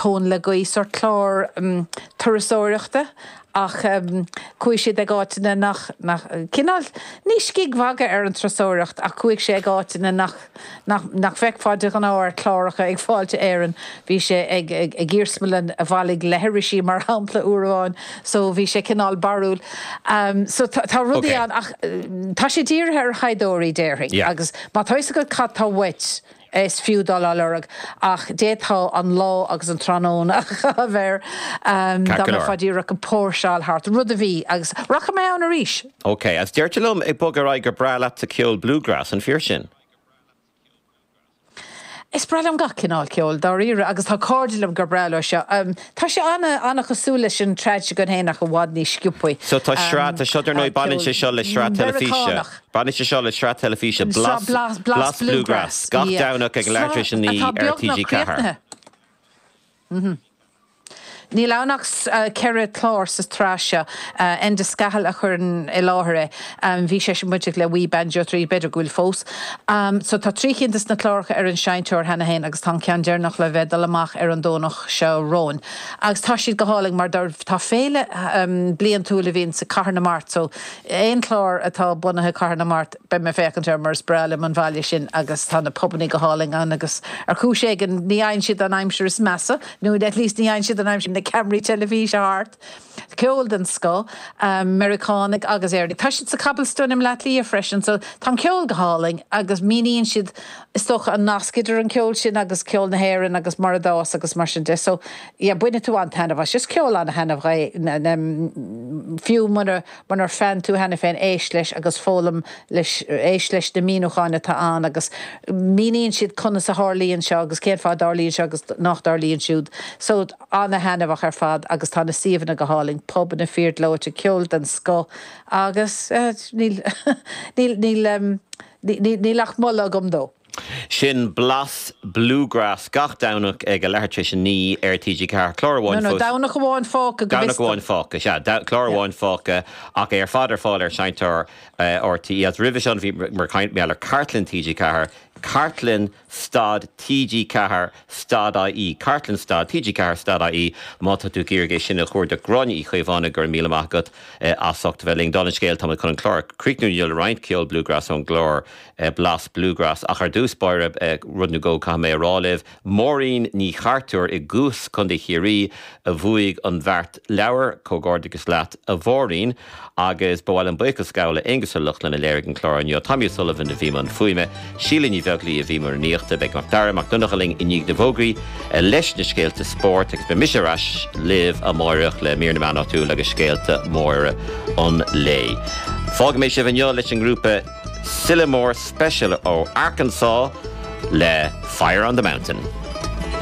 tón le goísar chlár turasóireachta ach cuaig sé ag áitina nach cinál níos cig bhaga ar an trasóireacht ach cuaig sé ag áitina nach feicfáide an áir chláracha ag fáilte éireann bhí sé ag gírsmalan a bhalig lehirisí mar hampla uaráin so bhí sé cinál barúil so tá rudí an ach tá sé dír ar chaidóirí déirthaigh agus má thoisa go cat tá wet is fiúdal alurag ach détá an lá agus an trónón a bhar dá fadíach an póirseáil hart rud a bhí agus racha mé an a ríis. Okay, as deirtilum ag bogarráid gur brala a ceol bluegrass an fear sin. Is brelam ga cinál ceol dá ire agus tá cordilm gur brala seo. Tá sé anna chosúla sin treide go hénach go bhád ní sciúpaí. So tá srát a sidir nó banin sé seo le srát telefíse. Banin sé seo le srát telefíse Blas Bluegrass. Gach dánach ag leirtris ní RTG cahar. Ní lánach ceire chlár sa tráise en de scahal a chun I láthre bhí sé sin muideach le bhí banjo trí beidir gúil fós. So tá tríchintas na chláracha ar an seinteoir hena héin agus tá cean dearnach le bheith dal amach ar an dónach seo róin. Agus tá siad go háling mar tá féile blian túla bhín sa Carna Mart so éon chlár atá bunathe Carna Mart be me fécantar mar spreile man bhaile sin agus tá na pobanní go háling an agus ar cúise an ní aon siad an aimsir is measa nó at least ní aon siad an aimsir Camry televíse hart. Ceoldan sco, Americanig agus airnig. Tá siad sa cabalstúnim leat lí a freisin, so tá ceol go háling agus míníonn siad is stocha an nascidir an ceol sin agus ceol na héireann agus mar a dás agus mar sin de. So, buine tú an tanamh, just ceol an a henamh fiú mar ar fan tú hena féin éis leis agus fólam éis leis na míúcháine tá an agus míníonn siad conna sa hálíonn seo agus céad fád dárlíonn seo agus nach dárlíonn siúd. So, anna henamh ar fad agus tá na síomhanna go háling pub na fírt leite ceol den sco agus níl ach molla gom dó. Sin Blas Bluegrass gach dánach ag a leirtris ní RTG car chlorháin No, dánach bháin fáca go dánach fáca, chlorháin fáca ach ar fáidir fáil ar seintar RTí as rivision bhí mar caint meall ar Cartlin TG car Cartlin Stad TG Cahar Stad IE Cartlin Stad TG Cahar Stad IE Mata tú gíirgé sin a chuir de gronni chuomhána gur míle machgat asocht bheling donna scéil tá chun chlár Creeknú Jul Ryan Ceol Bluegrass on glór Blas Bluegrass ach ar dús baire rudnú go cha mé ráliv Maureen ní chartúr I gús chun de chiarí a bhuaig an bhart leabhar cógordagus leat a bhórín agus bhil an buchas scaile ingus lucht lena léir an chlár an Tommy Sullivan a bhí man fuime sílinn bheaglaí a bhí mar níochta beag mar darach dunachaling iníag de bhógraí leis na scéalta sport ag be miseras liv a móireach le mír na man tú agus scéalta móire an lé. Fág mé sé bhaineo leis an grúpa Sillamore Special ó Arkansas le Fire on the Mountain.